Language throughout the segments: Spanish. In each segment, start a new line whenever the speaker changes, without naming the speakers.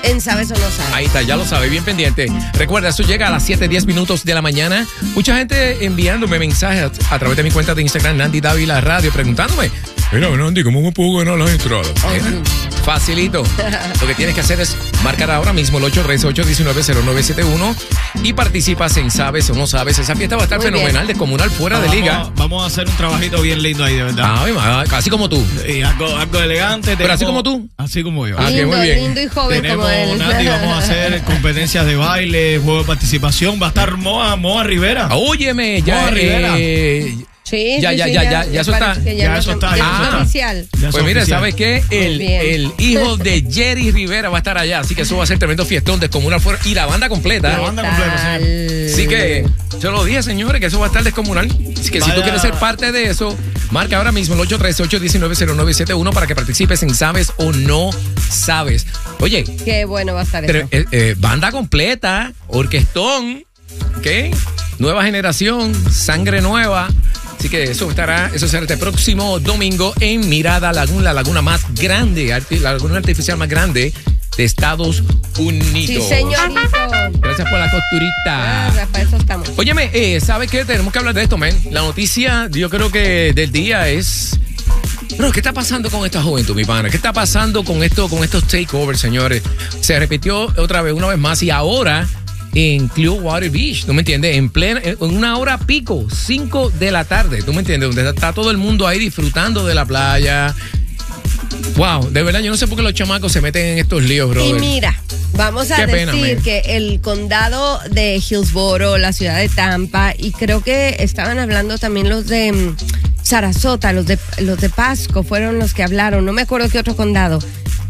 en Sabes o No Sabes.
Ahí está, ya lo sabe, bien pendiente. Recuerda, eso llega a las 7:10 de la mañana. Mucha gente enviándome mensajes a través de mi cuenta de Instagram, Nandy Dávila Radio, preguntándome, mira, Nandy, ¿cómo me puedo ganar las entradas? Facilito. Lo que tienes que hacer es marcar ahora mismo el 813-819-0971 y participas en Sabes o No Sabes. Esa fiesta va a estar
Muy
fenomenal, descomunal, fuera de liga.
Vamos a hacer un trabajito bien lindo ahí, de verdad.
Así como tú.
Y algo elegante.
Pero así como tú.
Así como yo.
Lindo,
muy bien.
lindo y joven
Tenemos,
como él.
Nandy, vamos a hacer competencias de baile, juego de participación. Va a estar Moa Rivera.
Óyeme, ya.
Moa Rivera.
Sí,
Ya eso está.
Ya eso está.
Oficial.
Pues mira, ¿sabes qué?
bien.
El hijo de Jerry Rivera va a estar allá, así que eso va a ser tremendo fiestón descomunal fuera. Y la banda completa.
La banda completa, sí.
Así que, yo lo dije, señores, que eso va a estar descomunal. Así que si tú quieres ser parte de eso, marca ahora mismo el 813-819-0971 para que participes en Sabes o No Sabes. Oye.
Qué bueno va a estar eso.
Banda completa, orquestón, ¿ok? Nueva generación, sangre nueva. Así que eso será este próximo domingo en Mirada Lagoon, la laguna más grande, la laguna artificial más grande de Estados Unidos.
Sí, señorito.
Gracias por la costurita.
Para eso estamos.
Óyeme, ¿sabes qué? Tenemos que hablar de esto, man. La noticia, yo creo que del día es... Pero, ¿qué está pasando con esta juventud, mi pana? ¿Qué está pasando con estos takeovers, señores? Se repitió una vez más y ahora... en Clearwater Beach, ¿tú me entiendes? En una hora pico, 5 de la tarde, ¿tú me entiendes? Donde está todo el mundo ahí disfrutando de la playa. Wow, de verdad, yo no sé por qué los chamacos se meten en estos líos, brother.
Y mira, vamos a decir que el condado de Hillsborough, la ciudad de Tampa, y creo que estaban hablando también los de Sarasota, los de Pasco, fueron los que hablaron, no me acuerdo qué otro condado,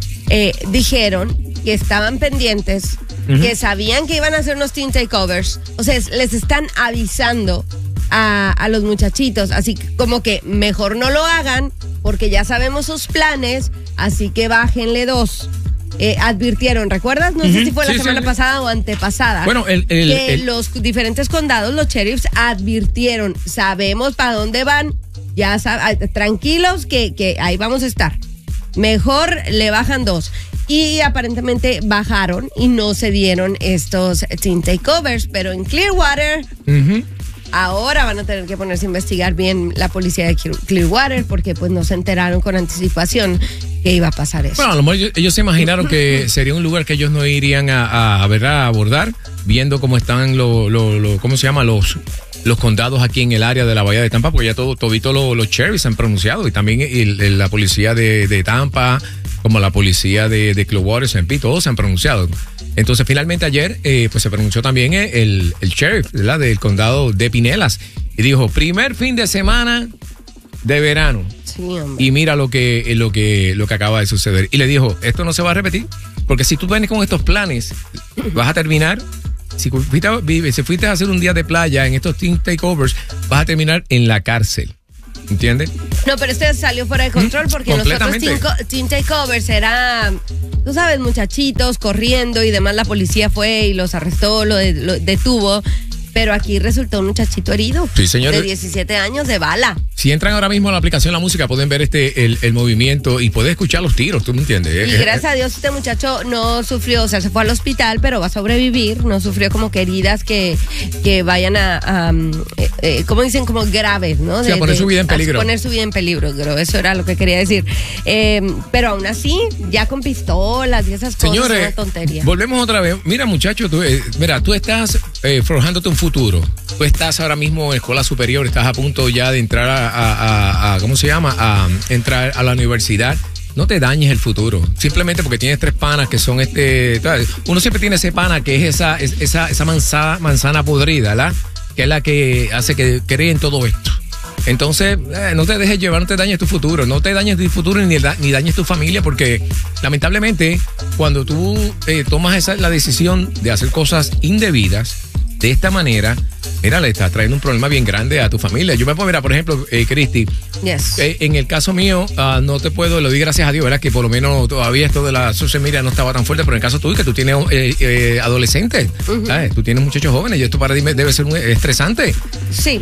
dijeron que estaban pendientes, que sabían que iban a hacer unos teen takeovers, o sea, les están avisando a los muchachitos, así como que mejor no lo hagan porque ya sabemos sus planes, así que bájenle 2. Advirtieron, ¿recuerdas? No sé si fue la semana pasada o antepasada.
Bueno,
los diferentes condados, los sheriffs advirtieron, sabemos para dónde van, ya tranquilos que ahí vamos a estar. Mejor le bajan 2. Y aparentemente bajaron y no se dieron estos teen takeovers, pero en Clearwater ahora van a tener que ponerse a investigar bien la policía de Clearwater porque pues no se enteraron con anticipación que iba a pasar eso.
Bueno, a lo mejor ellos se imaginaron que sería un lugar que ellos no irían a abordar, viendo cómo están ¿cómo se llama? Los condados aquí en el área de la Bahía de Tampa, porque ya todito los sheriffs han pronunciado y también la policía de Tampa, como la policía de Clearwater, St. todos se han pronunciado. Entonces, finalmente ayer, pues se pronunció también el sheriff, ¿verdad?, del condado de Pinellas y dijo, primer fin de semana de verano.
Sí, hombre.
Y mira lo que acaba de suceder. Y le dijo, esto no se va a repetir, porque si tú vienes con estos planes, vas a terminar... Si fuiste a hacer un día de playa en estos teen takeovers, vas a terminar en la cárcel. ¿Entiendes?
No, pero este salió fuera de control porque los otros teen takeovers eran, tú sabes, muchachitos corriendo y demás. La policía fue y los arrestó, lo detuvo. Pero aquí resultó un muchachito herido.
Sí, señor.
De 17 años de bala.
Si entran ahora mismo a la aplicación La Música, pueden ver el movimiento y pueden escuchar los tiros, ¿tú me entiendes?
Y gracias a Dios este muchacho no sufrió, o sea, se fue al hospital, pero va a sobrevivir. No sufrió como que heridas que vayan a ¿cómo dicen? Como graves, ¿no?
Sí, a poner su vida en peligro.
A poner su vida en peligro, creo. Eso era lo que quería decir. Pero aún así, ya con pistolas y esas cosas,
señores,
es una tontería.
Volvemos otra vez. Mira, muchacho, tú estás forjándote un futuro. Tú estás ahora mismo en escuela superior, estás a punto ya de entrar a ¿cómo se llama? A entrar a la universidad. No te dañes el futuro, simplemente porque tienes 3 panas que son uno siempre tiene ese pana que es esa manzana podrida, ¿verdad? Que es la que hace que creen todo esto. Entonces, no te dejes llevar, no te dañes tu futuro, no te dañes tu futuro ni dañes tu familia, porque lamentablemente cuando tú tomas la decisión de hacer cosas indebidas de esta manera, mira, le estás trayendo un problema bien grande a tu familia. Yo me puedo, mira, por ejemplo, Cristi,
Yes.
En el caso mío, no te puedo, lo di gracias a Dios, ¿verdad? Que por lo menos todavía esto de la social media no estaba tan fuerte, pero en el caso tuyo, que tú tienes adolescentes, ¿sabes? Tú tienes muchachos jóvenes y esto para ti debe ser muy estresante.
Sí.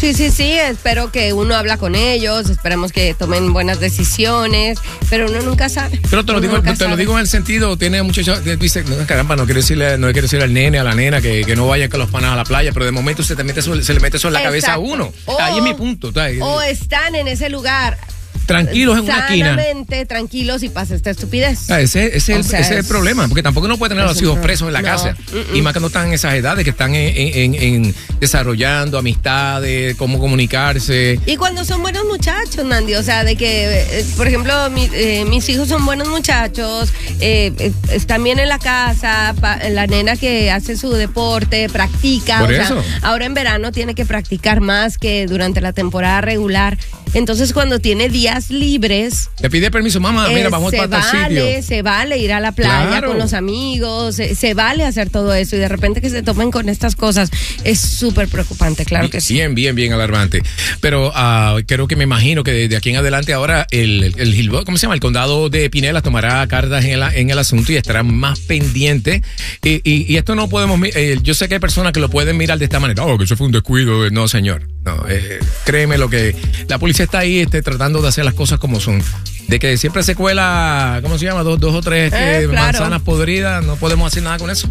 Espero que uno habla con ellos, esperemos que tomen buenas decisiones, pero uno nunca sabe.
Pero te lo digo en el sentido, tiene muchachos, dice, no, caramba, no quiero decirle al nene, a la nena que no vayan con los panas a la playa, pero de momento se le mete eso en la cabeza a uno. Ahí es mi punto.
O están en ese lugar
tranquilos en una esquina.
Sanamente tranquilos y pasa esta estupidez.
Ese es el problema, porque tampoco uno puede tener a los hijos presos en la casa. Y más que no están en esas edades, que están en desarrollando amistades, cómo comunicarse.
Y cuando son buenos muchachos, Mandy, o sea, de que, por ejemplo, mis hijos son buenos muchachos, están bien en la casa, la nena que hace su deporte, practica.
Por eso.
Ahora en verano tiene que practicar más que durante la temporada regular. Entonces, cuando tiene días libres,
te pide permiso, mamá, mira, vamos para tal sitio.
Se vale ir a la playa con los amigos, se vale hacer todo eso, y de repente que se tomen con estas cosas es súper preocupante, claro que sí.
Bien alarmante. Pero creo que me imagino que de aquí en adelante ahora ¿cómo se llama? El condado de Pinellas tomará cartas en el asunto y estará más pendiente. Y esto no podemos, yo sé que hay personas que lo pueden mirar de esta manera, que eso fue un descuido. No, señor. No, créeme lo que la policía está ahí tratando de hacer las cosas como son. De que siempre se cuela, ¿cómo se llama? Dos o tres manzanas podridas, no podemos hacer nada con eso.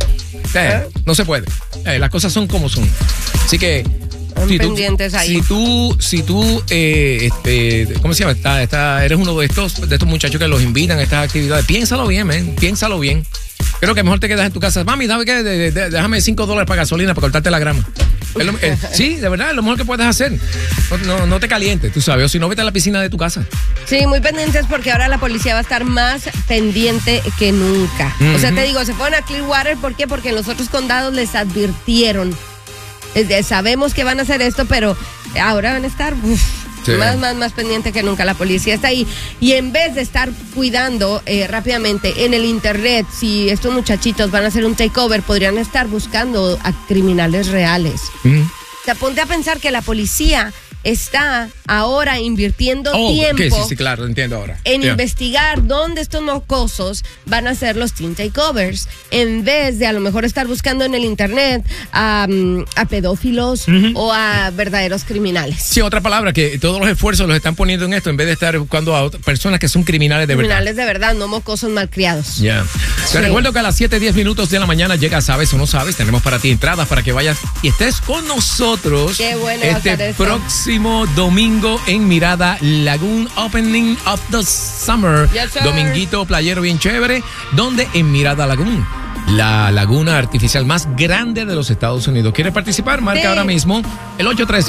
No se puede. Las cosas son como son. Así que
pendientes ahí.
Si tú ¿cómo se llama? Eres uno de estos muchachos que los invitan a estas actividades, piénsalo bien, piénsalo bien. Creo que mejor te quedas en tu casa. Mami, déjame $5 para gasolina para cortarte la grama. Sí, de verdad, es lo mejor que puedes hacer. No te calientes, tú sabes. O si no, vete a la piscina de tu casa.
Sí, muy pendientes porque ahora la policía va a estar más pendiente que nunca. O sea, te digo, se fueron a Clearwater, ¿por qué? Porque en los otros condados les advirtieron. Sabemos que van a hacer esto, pero ahora van a estar más pendiente que nunca. La policía está ahí. Y en vez de estar cuidando rápidamente en el internet, si estos muchachitos van a hacer un takeover, podrían estar buscando a criminales reales. O sea, ponte a pensar que la policía está ahora invirtiendo tiempo.
Sí, claro, entiendo ahora.
En investigar dónde estos mocosos van a hacer los teen takeovers, en vez de a lo mejor estar buscando en el internet a pedófilos o a verdaderos criminales.
Sí, otra palabra, que todos los esfuerzos los están poniendo en esto, en vez de estar buscando a personas que son criminales de verdad.
Criminales de verdad, no mocosos malcriados.
Ya. Te recuerdo que a las 7:10 de la mañana llega Sabes o No Sabes. Tenemos para ti entradas para que vayas y estés con nosotros.
Qué bueno
este próximo domingo en Mirada Lagoon, Opening of the Summer.
Yes, sir.
Dominguito playero bien chévere, donde en Mirada Lagoon, la laguna artificial más grande de los Estados Unidos. ¿Quieres participar? Marca ahora mismo el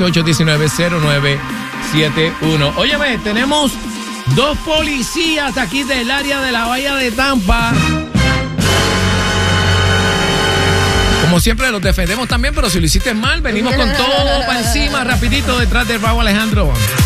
813-819-0971. Óyeme, tenemos 2 policías aquí del área de la Bahía de Tampa. Como siempre los defendemos también, pero si lo hiciste mal, venimos con todo para encima, rapidito detrás de Raúl Alejandro.